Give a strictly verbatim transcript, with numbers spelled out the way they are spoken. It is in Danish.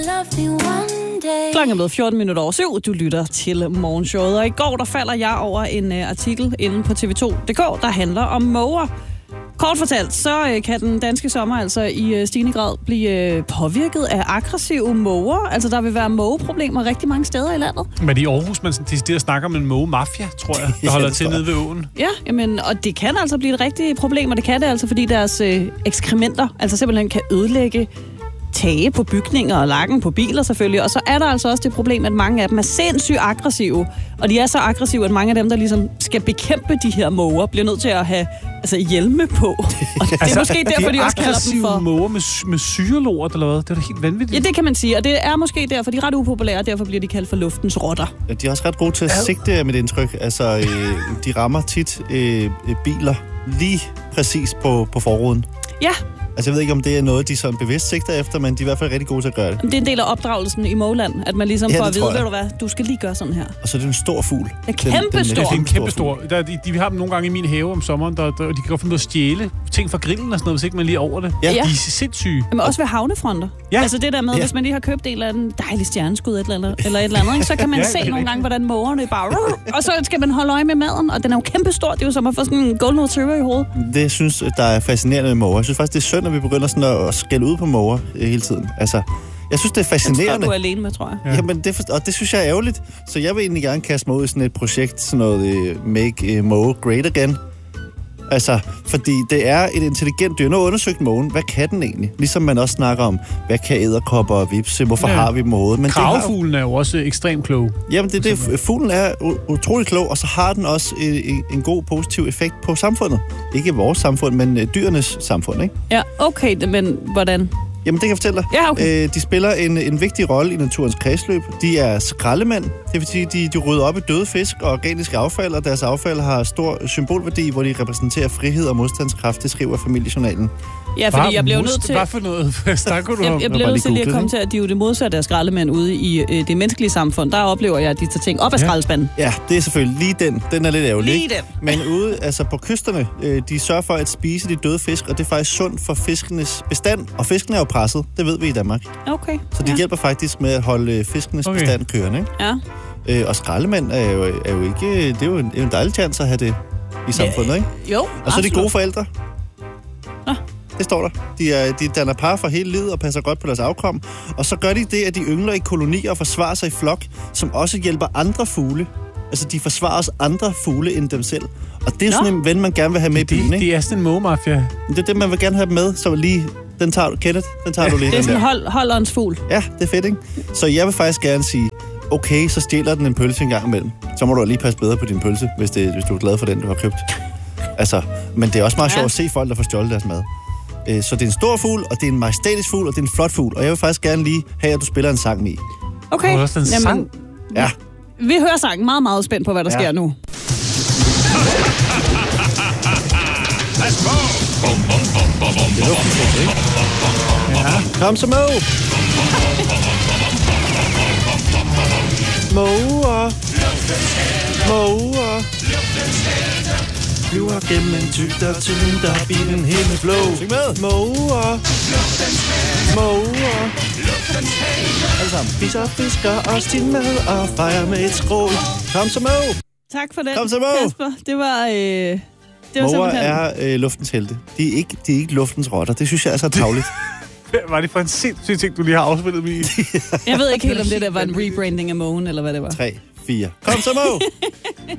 Klokken er blevet fjorten minutter over syv. Du lytter til morgenshowet. Og i går der falder jeg over en uh, artikel inde på T V to punktum d k, der handler om måger. Kort fortalt, så uh, kan den danske sommer altså i uh, stigende grad blive uh, påvirket af aggressive måger. Altså der vil være mågeproblemer rigtig mange steder i landet. Men i Aarhus, man der snakker om en mågemafia, tror jeg, der holder ja, til nede ved åen. Ja, jamen, og det kan altså blive et rigtigt problem, og det kan det altså, fordi deres uh, ekskrementer altså simpelthen kan ødelægge tage på bygninger og lakken på biler selvfølgelig. Og så er der altså også det problem, at mange af dem er sindssygt aggressive. Og de er så aggressive, at mange af dem, der ligesom skal bekæmpe de her måger, bliver nødt til at have altså, hjelme på. Og det er altså, måske derfor, de, de også kalder dem for måger med, med syrelort eller hvad? Det er da helt vanvittigt. Ja, det kan man sige. Og det er måske derfor, de er ret upopulære, og derfor bliver de kaldt for luftens rotter. Ja, de er også ret gode til at sigte med det indtryk. Altså, øh, de rammer tit øh, biler lige præcis på, på forruden. Ja. Altså, jeg ved ikke, om det er noget, de sådan bevidst sigter efter, men de er i hvert fald rigtig gode til at gøre det. Det er en del af opdragelsen i Mågeland, at man ligesom ja, får at vide, ved du hvad, du skal lige gøre sådan her. Og så er det en stor fugl. Det er kæmpe den, den, stor. Det er en kæmpe stor. Der, de, de, vi har dem nogle gange i min have om sommeren, der, der, de kan godt finde ud af at stjæle ting fra grillen og sådan noget, hvis ikke man lige er over det. Ja. De er sindssyge. Men også ved havnefronter. Ja. Altså det der med, ja. hvis man lige har købt en eller anden dejlig stjerneskud eller, eller, eller et eller andet, ikke, så kan man ja, se nogle gange, hvordan mågerne bare... Og så skal man holde øje med maden, og den er jo kæmpe stor. Det er jo som at få sådan en golden retriever i hovedet. Det jeg synes der er fascinerende med måger. Jeg synes faktisk, det er synd, at vi begynder sådan at skælde ud på måger hele tiden. Altså, jeg synes, det er fascinerende. Den tror du er alene med, tror jeg. Ja. Jamen, det, og det synes jeg er ærgerligt. Så jeg vil egentlig gerne kaste mig ud i sådan et projekt, sådan noget uh, Make uh, Måge Great Again. Altså, fordi det er et intelligent dyr. Nu har undersøgt mågen. Hvad kan den egentlig? Ligesom man også snakker om, hvad kan edderkopper og vipse? Hvorfor ja. har vi dem overhovedet? Men Kravfuglen har... er jo også ekstremt klog. Jamen, det er det. Fuglen er utrolig klog, og så har den også en, en god, positiv effekt på samfundet. Ikke vores samfund, men dyrenes samfund, ikke? Ja, okay, men hvordan? Jamen, det kan jeg fortælle dig. Ja, okay. Æ, de spiller en, en vigtig rolle i naturens kredsløb. De er skraldemænd. Det vil sige, de, de rydder op i døde fisk og organiske affald, og deres affald har stor symbolværdi, hvor de repræsenterer frihed og modstandskraft, det skriver familiejournalen. Ja, fordi Bare jeg blev nødt til... Hvad for noget snakker du om? Jeg, jeg blev nødt til lige at komme til, at de er jo det modsatte af skraldemænd ude i øh, det menneskelige samfund. Der oplever jeg, at de tager ting op af ja. skraldespanden. Ja, det er selvfølgelig lige den. Den er lidt ærgerlig. Lige den. Men ude altså på kysterne, øh, de sørger for at spise de døde fisk, og det er faktisk sundt for fiskenes bestand. Og fiskene er jo presset, det ved vi i Danmark. Okay. Så de ja. hjælper faktisk med at holde fiskenes okay. bestand kørende, ikke? Ja. Øh, og skraldemænd er jo, er jo ikke... Det er jo en, en dejlig chance at have det i samfundet, ikke? Jo, og så er de gode forældre. Nå. Det står der. De, er, de danner par for hele livet og passer godt på deres afkom. Og så gør de det, at de yngler i kolonier og forsvarer sig i flok, som også hjælper andre fugle. Altså, de forsvarer også andre fugle end dem selv. Og det er jo sådan en ven, man gerne vil have med det, i byen, ikke? Det er sådan en mågemafia. Det er det, man vil gerne have med, så lige... Den tager du, Kenneth. Den tager du lige. Det er sådan en hold, holderens fugl. Ja, det er fedt, ikke? Så jeg vil faktisk gerne sige, okay, så stjæler den en pølse en gang imellem. Så må du lige passe bedre på din pølse, hvis, det, hvis du er glad for den, du har købt. Altså, men det er også meget ja. sjovt at se folk, der får stjålet deres mad. Så det er en stor fugl, og det er en majestætisk fugl, og det er en flot fugl. Og jeg vil faktisk gerne lige have, at du spiller en sang med. Okay. Også en Jamen, sang? Ja. Vi hører sangen. Meget, meget spændt på, hvad der ja. sker nu. Let's go! Det er luften, ikke? Ja. Kom så, Mo! Måger. Måger. Flyver gennem en tygt og tynd op i den himmelblå. Syng med! Måger. Måger. Alle sammen. Spiser, fisker og din mad og fejrer med et skrål. Kom så, Mo! Tak for det, Kom så, Mo! Kasper. Det var... Øh... Måger er øh, luftens helte. De er, ikke, de er ikke luftens rotter. Det synes jeg er så tavligt. Hvad var det for en sindssyg ting, du lige har afspillet med i? Jeg ved ikke helt, om det der var en rebranding af mågen, eller hvad det var. tre, fire. Kom så, Mo!